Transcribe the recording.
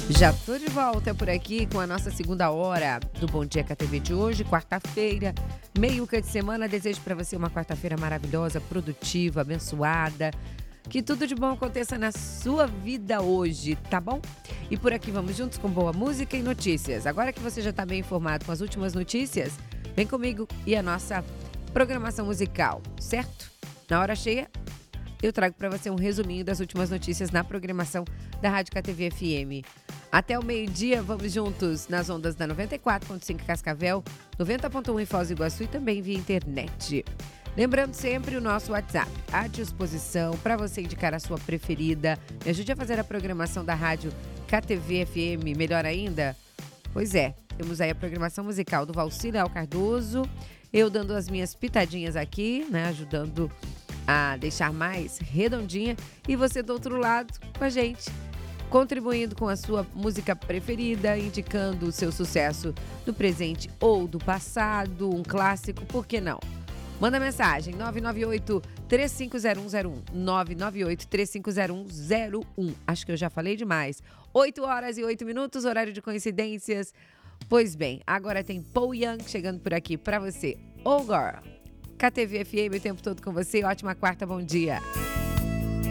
Já tô de volta por aqui com a nossa segunda hora do Bom Dia KTV de hoje, quarta-feira, meiuca de semana. Desejo para você uma quarta-feira maravilhosa, produtiva, abençoada. Que tudo de bom aconteça na sua vida hoje, tá bom? E por aqui vamos juntos com boa música e notícias. Agora que você já está bem informado com as últimas notícias, vem comigo e a nossa programação musical, certo? Na hora cheia, eu trago para você um resuminho das últimas notícias na programação da Rádio KTV FM. Até o meio-dia, vamos juntos nas ondas da 94.5 Cascavel, 90.1 em Foz do Iguaçu e também via internet. Lembrando sempre o nosso WhatsApp à disposição para você indicar a sua preferida. Me ajude a fazer a programação da Rádio KTV FM melhor ainda? Pois é, temos aí a programação musical do Valcílio Cardoso, eu dando as minhas pitadinhas aqui, né, ajudando a deixar mais redondinha e você do outro lado com a gente, contribuindo com a sua música preferida, indicando o seu sucesso do presente ou do passado, um clássico, por que não? Manda mensagem 998-350101, 998-350101. Acho que eu já falei demais. 8 horas e 8 minutos, horário de coincidências. Pois bem, agora tem Paul Young chegando por aqui para você. Oh Girl, KTV FM o tempo todo com você. Ótima quarta, bom dia.